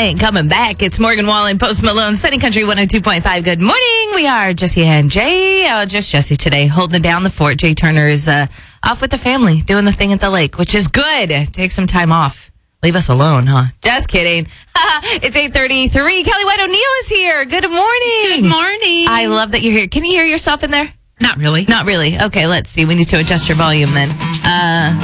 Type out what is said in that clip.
I ain't coming back. It's Morgan Wallen, Post Malone, Sunny Country 102.5. Good morning. We are Jesse and Jay. Just Jesse today, holding down the fort. Jay Turner is off with the family, doing the thing at the lake, which is good. Take some time off. Leave us alone, huh? Just kidding. It's 8:33. Kelly White O'Neill is here. Good morning. Good morning. I love that you're here. Can you hear yourself in there? Not really. Not really. Okay, let's see. We need to adjust your volume then.